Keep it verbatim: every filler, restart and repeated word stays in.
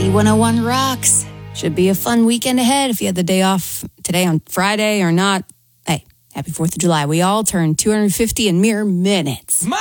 B one oh one rocks. Should be a fun weekend ahead if you had the day off today on Friday or not. Hey, happy fourth of July. We all turn two hundred fifty in mere minutes.